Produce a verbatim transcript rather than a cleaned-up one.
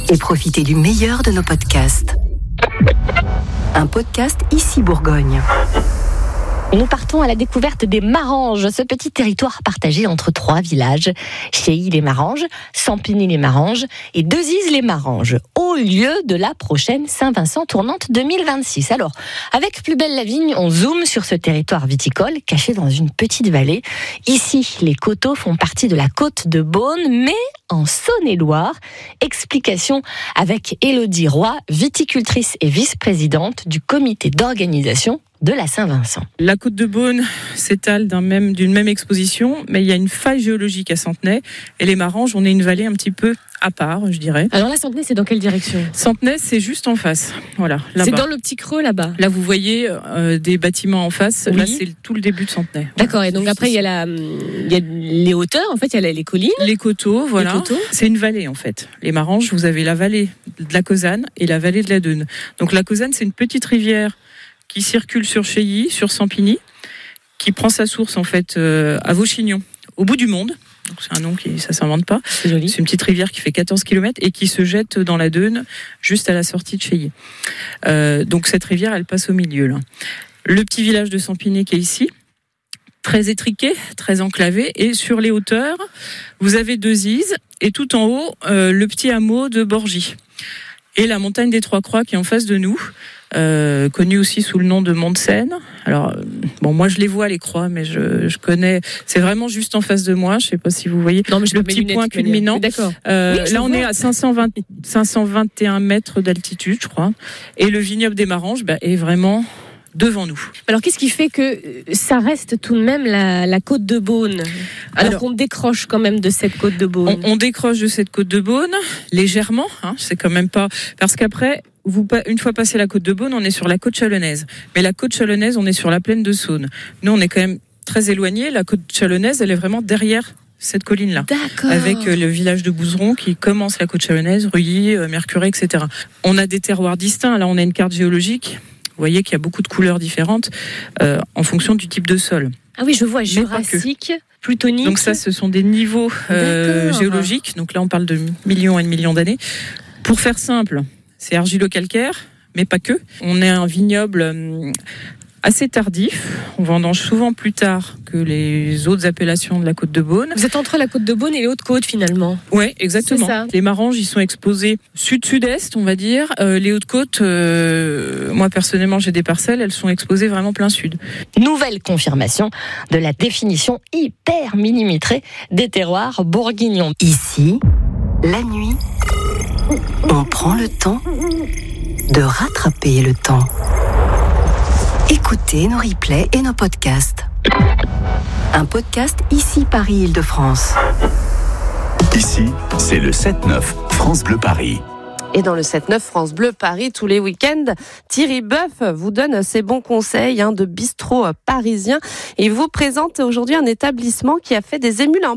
et profitez du meilleur de nos podcasts. Un podcast Ici Bourgogne. Nous partons à la découverte des Maranges, ce petit territoire partagé entre trois villages, Cheilly-les-Maranges, Sampigny-les-Maranges et Deuzize-les-Maranges, au lieu de la prochaine Saint-Vincent tournante deux mille vingt-six. Alors, avec Plus belle la vigne, on zoome sur ce territoire viticole caché dans une petite vallée. Ici, les coteaux font partie de la côte de Beaune, mais en Saône-et-Loire. Explication avec Élodie Roy, viticultrice et vice-présidente du comité d'organisation de la Saint-Vincent. La côte de Beaune s'étale d'un même, d'une même exposition, mais il y a une faille géologique à Centenay, et les Maranges, on est une vallée un petit peu à part, je dirais. Alors là, Centenay, c'est dans quelle direction ? Centenay, c'est juste en face. Voilà, là-bas. C'est dans le petit creux là-bas. Là, vous voyez euh, des bâtiments en face. Oui. Là, c'est tout le début de Centenay. D'accord, voilà, et donc après, il y, a la, il y a les hauteurs, en fait, il y a les collines. Les coteaux, voilà. Les coteaux. C'est une vallée, en fait. Les Maranges, vous avez la vallée de la Causanne et la vallée de la Deûne. Donc la Causanne, c'est une petite rivière qui circule sur Cheilly, sur Sampigny, qui prend sa source en fait euh, à Vauchignon, au bout du monde. Donc c'est un nom qui ça s'invente pas. C'est joli. C'est une petite rivière qui fait quatorze kilomètres et qui se jette dans la Deûne, juste à la sortie de Cheilly. Euh, donc cette rivière, elle passe au milieu là. Le petit village de Sampigny qui est ici, très étriqué, très enclavé, et sur les hauteurs, vous avez Deuzize et tout en haut euh, le petit hameau de Borgy et la montagne des Trois Croix qui est en face de nous. Euh, connu aussi sous le nom de Mont de Seine. Alors, euh, bon, moi je les vois les croix, mais je, je connais. C'est vraiment juste en face de moi. Je sais pas si vous voyez. Non, mais je le petit point culminant. D'accord. Euh, oui, là, on vois. est à cinq cent vingt, cinq cent vingt et un mètres d'altitude, je crois. Et le vignoble des Maranges bah, est vraiment devant nous. Alors, qu'est-ce qui fait que ça reste tout de même la, la côte de Beaune, alors, alors qu'on décroche quand même de cette côte de Beaune? On, on décroche de cette côte de Beaune légèrement. Hein, c'est quand même pas parce qu'après. Vous, une fois passé la côte de Beaune, on est sur la côte chalonnaise. Mais la côte chalonnaise, on est sur la plaine de Saône. Nous, on est quand même très éloigné. La côte chalonnaise, elle est vraiment derrière cette colline-là. D'accord. Avec le village de Bouzeron qui commence la côte chalonnaise, Reuilly, Mercurey, et cetera. On a des terroirs distincts. Là, on a une carte géologique. Vous voyez qu'il y a beaucoup de couleurs différentes euh, en fonction du type de sol. Ah oui, je vois, jurassique, plutonique. Donc ça, ce sont des niveaux euh, géologiques. Donc là, on parle de millions et de millions d'années. Pour faire simple, c'est argilo-calcaire, mais pas que. On est un vignoble assez tardif. On vendange souvent plus tard que les autres appellations de la côte de Beaune. Vous êtes entre la côte de Beaune et les Hautes-Côtes finalement. Oui, exactement. Les Maranges, ils sont exposés sud-sud-est, on va dire. Euh, les Hautes-Côtes, euh, moi personnellement, j'ai des parcelles, elles sont exposées vraiment plein sud. Nouvelle confirmation de la définition hyper millimétrée des terroirs bourguignons. Ici, la nuit, on prend le temps de rattraper le temps. Écoutez nos replays et nos podcasts. Un podcast Ici Paris-Île-de-France. Ici, c'est le sept neuf France Bleu Paris. Et dans le sept neuf France Bleu Paris, tous les week-ends, Thierry Boeuf vous donne ses bons conseils hein, de bistrot parisien. Et il vous présente aujourd'hui un établissement qui a fait des émules un